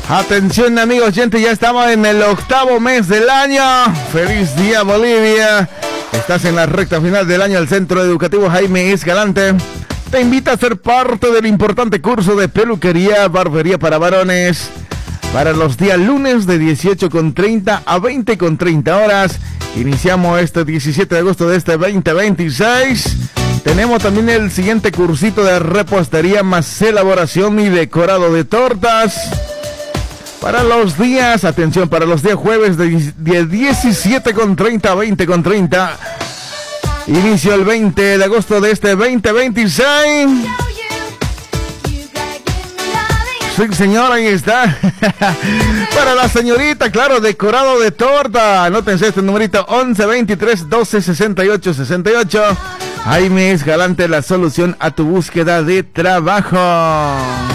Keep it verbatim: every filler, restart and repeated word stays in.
Atención amigos, gente, ya estamos en el octavo mes del año. ¡Feliz día, Bolivia! Estás en la recta final del año. El Centro Educativo Jaime Escalante te invita a ser parte del importante curso de peluquería, barbería para varones para los días lunes de dieciocho con treinta a veinte con treinta horas. Iniciamos este diecisiete de agosto de este veinte veintiséis. Tenemos también el siguiente cursito de repostería más elaboración y decorado de tortas para los días, atención, para los días jueves de, de diecisiete con treinta a veinte con treinta. Inicio el veinte de agosto de este veinte veintiséis. Sí, señora, ahí está. Para la señorita, claro, decorado de torta. Anótense este numerito: once veintitrés doce sesenta y ocho sesenta y ocho. Jaime Escalante, la solución a tu búsqueda de trabajo.